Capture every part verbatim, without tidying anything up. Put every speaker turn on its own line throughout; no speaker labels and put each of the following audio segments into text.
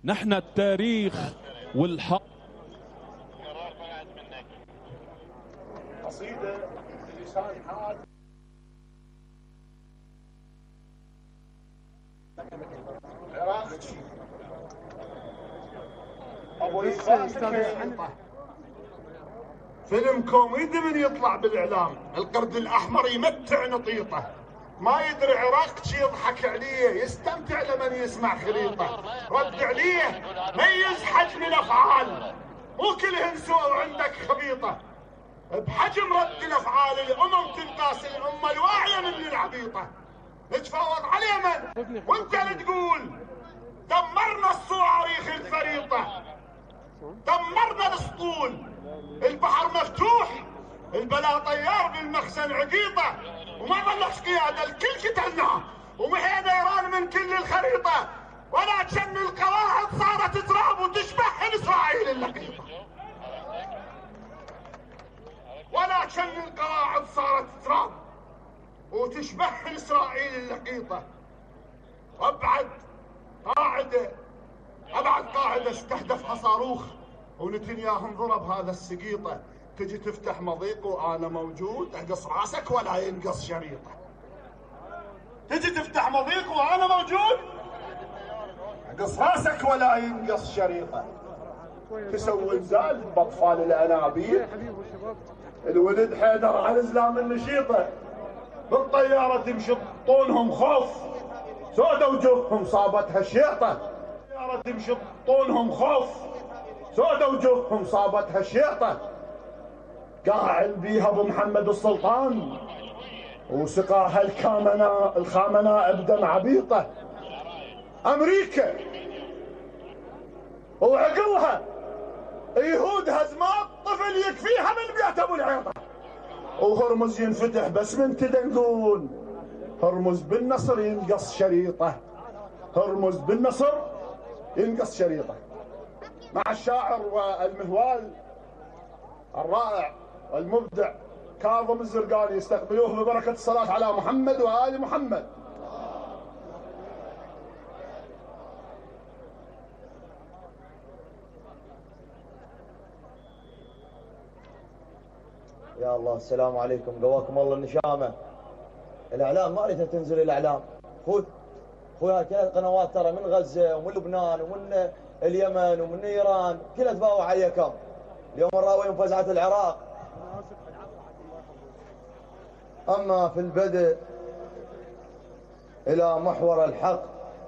نحن التاريخ والحق.
قصيدة بلسان حال عراقي ابو فيلم كوميدي من يطلع بالاعلام، القرد الاحمر يمتع نطيطه، ما يدري عراقتي يضحك عليه، يستمتع لمن يسمع خليطه، رد عليه ميز حجم الافعال، مو كلهن سوى وعندك خبيطه، بحجم رد الافعال الامم تنقاس الامه الواعيه من العبيطه، نتفاوض على اليمن وانت اللي تقول دمرنا الصواريخ الفريطه، دمرنا الاسطول، البحر مفتوح، البلا طيار بالمخزن عقيطه، وما ظلت قياده الكل قتلناه، ومحينا ايران من كل الخريطه، ولكن القواعد صارت تراب وتشبه اسرائيل اللقيطه، ولكن القواعد صارت تراب وتشبه اسرائيل اللقيطه، وابعد قاعده ابعد قاعده استهدفها صاروخ ونتنياهو انضرب هذا السقيطه، تجي تفتح مضيق وانا موجود اقص راسك ولا ينقص شريطه، تجي تفتح مضيق وانا موجود اقص راسك ولا ينقص شريطه، تسوي نزال باطفال الانابيب، الولد حيدر على زلام النشيطه، بالطياره تمشي طونهم خوف سودا وجوههم صابتها الشيطه، الطياره تمشي طونهم خوف سودا وجوههم صابتها الشيطه، قاعد بيها ابو محمد السلطان وسقاها الكامناء الخامناء بدم عبيطه، امريكا وعقلها يهود هزمات طفل يكفيها من بيت ابو العيطه، وهرمز ينفتح بس من تدنقون، هرمز بالنصر ينقص شريطه، هرمز بالنصر ينقص شريطه. مع الشاعر والمهوال الرائع والمبدع كاظم الزرقاني، يستقبلوه ببركه الصلاه على محمد وآل محمد.
يا الله السلام عليكم، قواكم الله النشامه. الاعلام ما اريدها تنزل الاعلام، خذ خويا هاي ثلاث قنوات ترى من غزه ومن لبنان ومن اليمن ومن ايران كلها تباوع عليكم. اليوم نراويهم فزعه العراق. اما في البدء الى محور الحق،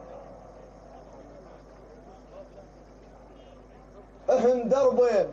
اهن دربين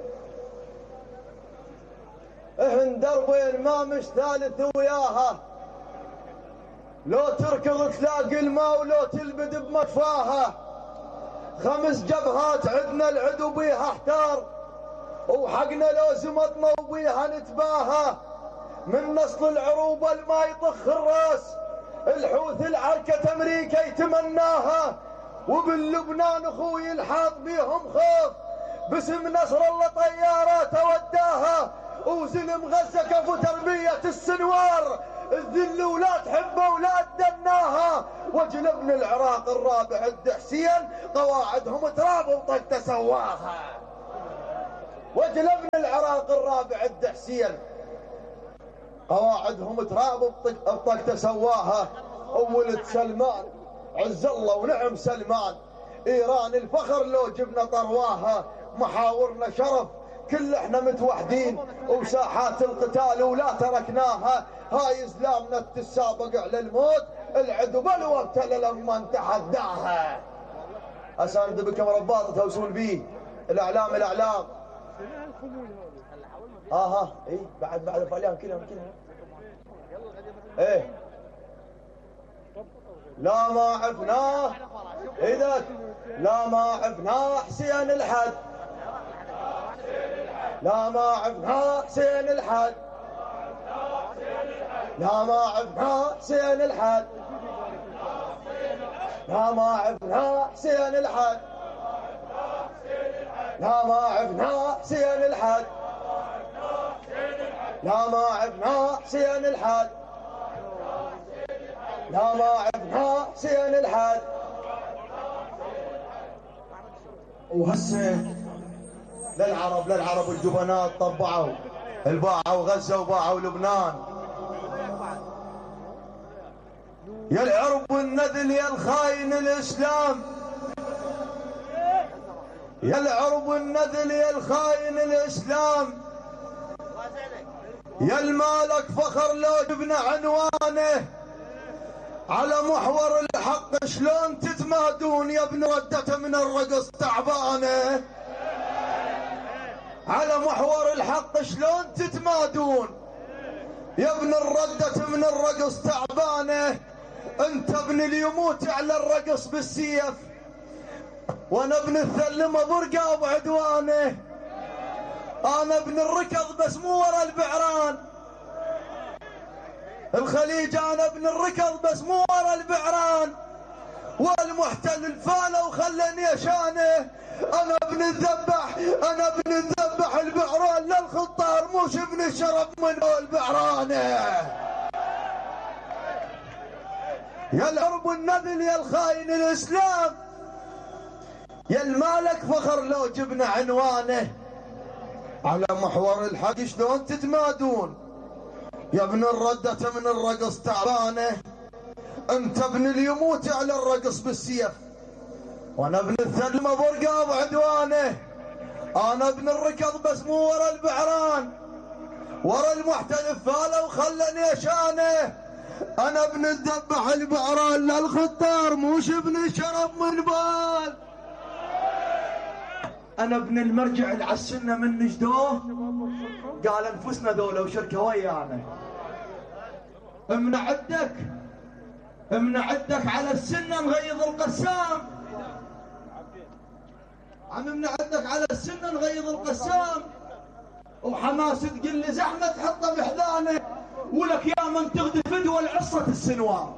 اهن دربين ما مش ثالث وياها، لو تركض تلاقي الماء ولو تلبد بمكفاها، خمس جبهات عدنا العدو بيها احتار، وحقنا لو زمطنا وبيها نتباهى، من نصل العروبة الما يطخ الراس، الحوث العركة امريكا يتمناها، وباللبنان اخوي الحاط بيهم خوف، باسم نصر الله طيارة توداها، وزلم غزة كفو تربية السنوار، الذل ولا تحبه ولا تدناها، وجلبنا العراق الرابع الدحسين قواعدهم تراب وطق تسواها، وجلبنا العراق الرابع الدحسين قواعدهم تراب وطق تسواها، وولد سلمان عز الله ونعم سلمان، ايران الفخر لو جبنا طرواها، محاورنا شرف كل احنا متوحدين، وساحات القتال ولا تركناها، هاي اسلامنا تسابق على الموت، العدو بلوى ابتلى لما نتحداها. اساند بكم رباط توصول بيه الاعلام الاعلام. ها ها اي بعد بعد الاعلام كلهم كلهم ايه لا ما عفناه اذا لا ما عفناه حسين الحد، لا ما عفنا حسين الحد، لا ما عفنا حسين الحد، لا ما عفنا حسين الحد، لا ما عفنا حسين الحد، لا ما عفنا حسين الحد، لا ما عفنا حسين الحد، وهسه للعرب للعرب الجبنات طبعوا الباعوا غزة وباعوا لبنان. يا العرب والنذل يا الخاين الإسلام، يا العرب والنذل يا الخاين الإسلام، يا المالك فخر لو جبنا عنوانه على محور الحق شلون تتمادون يا ابن ردته من الرقص تعبانه. على محور الحق شلون تتمادون يا ابن الردة من الرقص تعبانه. انت ابن اليموت على الرقص بالسيف، وانا ابن الثلمة برقة بعدوانه. انا ابن الركض بس مو ورا البعران، الخليج انا ابن الركض بس مو ورا البعران. والمحتل الفالة وخلني اشانه. انا ابن الذبح انا ابن الذبح البعران للخطار موش ابن الشرف من البعرانه. يا العرب والنذل يا الخاين الاسلام، يا المالك فخر لو جبنا عنوانه على محور الحق شلون تتمادون يا ابن الردة من الرقص تعبانه. انت ابن اليموت على الرقص بالسيف، وانا ابن الثلمة برقة بعدوانه. انا ابن الركض بس مو ورا البعران، ورا المحتل فاله وخلني اشانه. انا ابن الذبح البعران للخطار موش ابن الشرف من بال. انا ابن المرجع العسنة من نجدوه قال انفسنا ذولا وشركه ويانا. منعدك منعدك على السنه نغيظ القسام، عم منعدك على السنه نغيظ القسام. وحماس تقول لي زحمه تحطه بحذانه، ولك يا من تغدي فدوى لعصه السنوار،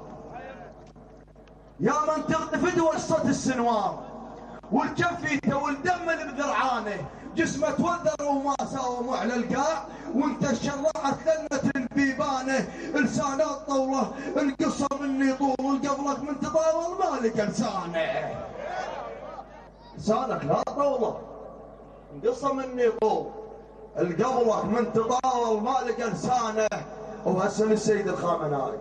يا من تغدي فدوى لعصه السنوار. والجفيته والدم اللي بذرعانه جسمه توذر وما ساوم على القاع. وانت الشراعه ثنت البيبانه، لسانات طوله القصه مني طول قبلك من تطاول مالك لسانه. لسانك لا طوله القصه مني طول قبلك من تطاول مالك لسانه. وهسه للسيد الخامنائي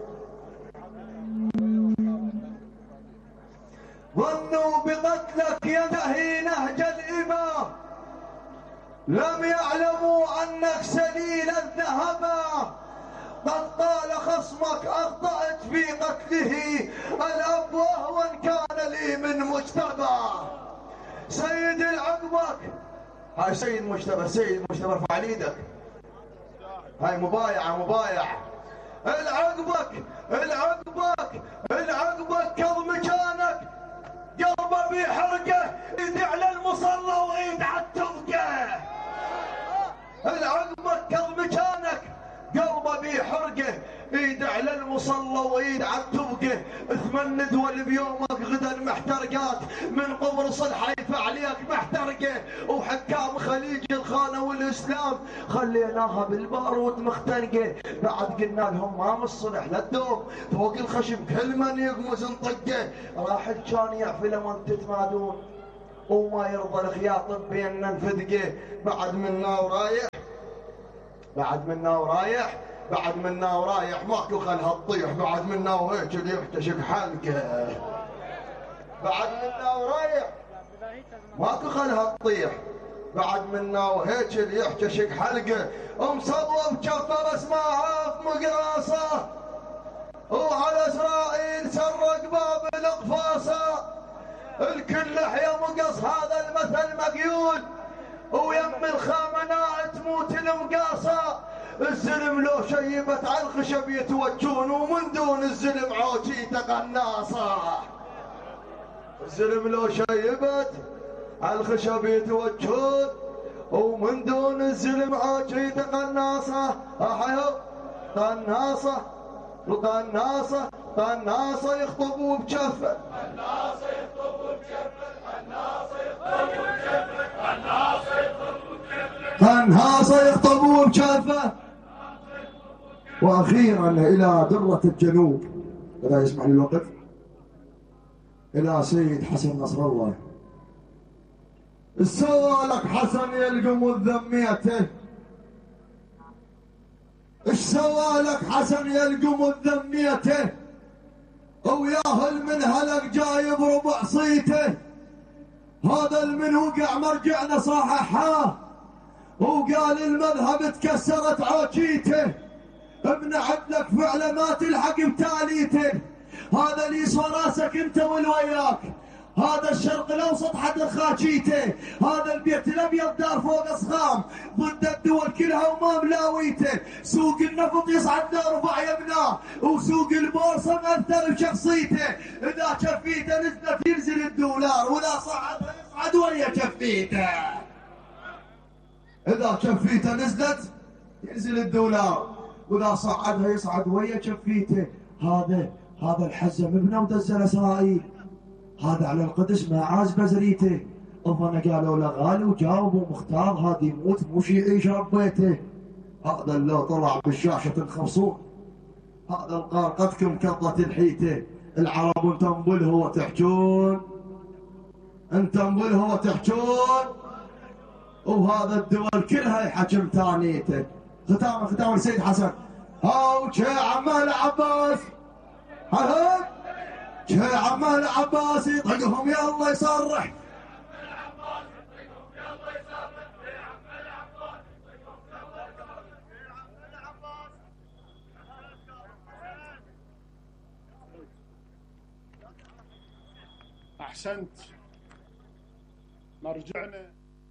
ظنوا بقتلك ينتهي نهج الإمام، لم يعلموا أنك سليل الذهبا. قد قال خصمك أخطأت في قتله، الأب وهو كان لي من مجتبى. سيد العقبك هاي سيد مجتبى، سيد مجتبى ارفع ايدك، هاي مبايعة مبايعة. العقبك العقبك العقبك كظ مكانك، قلبه بحرقه، ايد على المصلى وايد على التبقه. العقبك كظ مكانك، قلبه بحرقه، ايد على المصلى وايد على التبقه. ثمن ندول بيومك غدا محترقات، من قبرص الحيفا عليك محترقه. وحكام خليج الخانه والاسلام خليناها بالبارود مختنقه. بعد قلنا لهم ما مصلح للدوم، فوق الخشب كل من يقمز نطقه. راح كان يعفي لمن تتمادون، وما يرضى الخياط بيننا نفدقه. بعد منا ورايح بعد منا ورايح بعد منا ورايح ماكو خلها تطيح. بعد منا وهيك اللي يحتشق حلقه، بعد منا ورايح ماكو خلها تطيح. بعد منا وهيك اللي يحتشق حلقه. مصوب كفه بس ما عاف مقراصه، وعلى اسرائيل سرق باب القفاصه. الكل لحيه مقص هذا المثل مقيود، ويم الخامناء تموت المقاصه. الزلم لو شيبت على الخشب يتوجون، ومن دون الزلم عوجيته قناصه. الزلم لو شيبت على الخشب يتوجون، ومن دون الزلم عوجيته قناصه. احيو قناصه وقناصه قناصه يخطبوا بجفه، قناصه يخطبوا بجفه، قناصه يخطبوا بجفه، قناصه يخطبوا بجفه، قناصه يخطبوا بجفه. واخيرا الى درة الجنوب، اذا يسمح لي الوقف، الى سيد حسن نصر الله. سوى لك حسن يلقم الذميته؟ ايش سوى لك حسن يلقم الذميته؟ وياهل من هلق جايب ربع صيته. هذا المن وقع مرجعنا صححاه وقال المذهب تكسرت عوجيته. ابن عبدك فعلا ما تلحق بتاليته. هذا اللي راسك انت والوياك. هذا الشرق الاوسط حد خاجيته. هذا البيت الابيض دار فوق اصخام ضد الدول كلها وما ملاويته. سوق النفط يصعد لاربع يمناه وسوق البورصه مأثر بشخصيته. اذا شفيته نزلت ينزل الدولار واذا صعد يصعد ويا شفيته. اذا شفيته نزلت ينزل الدولار واذا صعدها يصعد ويا شفيته. هذا هذا الحزم ابنه ودزل اسرائيل. هذا على القدس ما عازبه زريته. اظن قالوا له غالي وجاوبوا مختار هذا يموت مو يعيش ربيته. هذا اللي طلع بالشاشه تنخرصون. هذا القار قدكم كضة الحيته. العرب انتم بله وتحجون. انتم بله وتحجون. وهذا الدول كلها يحجم ثانيته. ختام ختام السيد حسن. هاو شي عمال عباس. هلا شي عمال عباس يطقهم يا الله يصرح.
احسنت. مرجعنا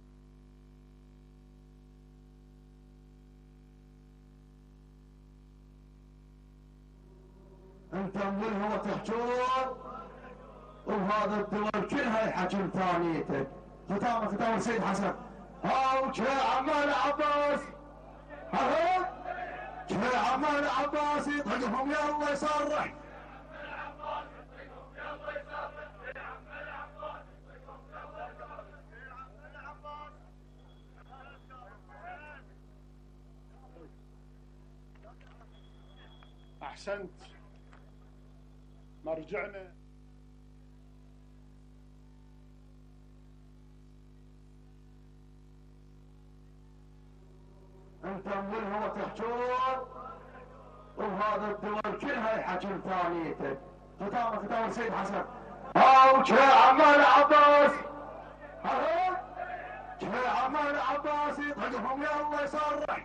انتم منه وتحجون. وهذا الدول كلها يحجم ثانيته. ختام ختام السيد حسن. هاو شي عمال عباس. هلا شي عمال عباس يطقهم يا الله يصرح.
احسنت. مرجعنا
انتم منه وتحجون. وهذا الدول كلها يحجم ثانيته. ختام ختام السيد حسن. هاو شي عمال عباس. هلا شي عمال عباس يطقهم يا الله يصرح.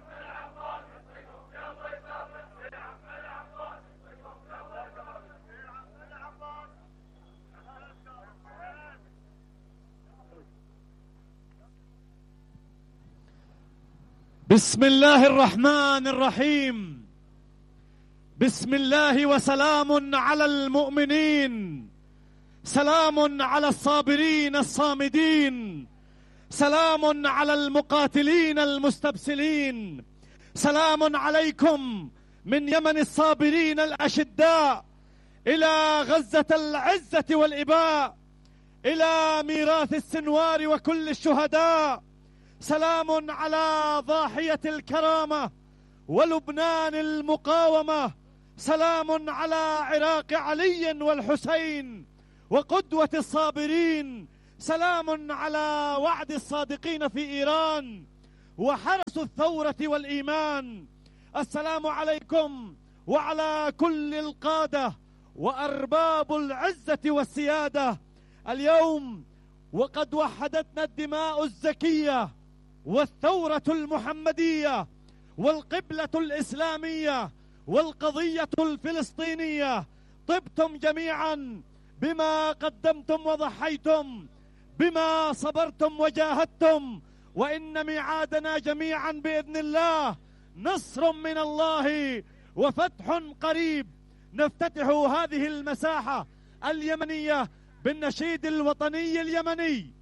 بسم الله الرحمن الرحيم. بسم الله وسلام على المؤمنين. سلام على الصابرين الصامدين. سلام على المقاتلين المستبسلين. سلام عليكم من يمن الصابرين الأشداء إلى غزة العزة والإباء، إلى ميراث السنوار وكل الشهداء. سلام على ضاحية الكرامة ولبنان المقاومة. سلام على عراق علي والحسين وقدوة الصابرين. سلام على وعد الصادقين في إيران وحرس الثورة والإيمان. السلام عليكم وعلى كل القادة وأرباب العزة والسيادة. اليوم وقد وحدتنا الدماء الزكية والثورة المحمدية والقبلة الإسلامية والقضية الفلسطينية. طبتم جميعا بما قدمتم وضحيتم، بما صبرتم وجاهدتم. وإن ميعادنا جميعا بإذن الله نصر من الله وفتح قريب. نفتتح هذه المساحة اليمنية بالنشيد الوطني اليمني.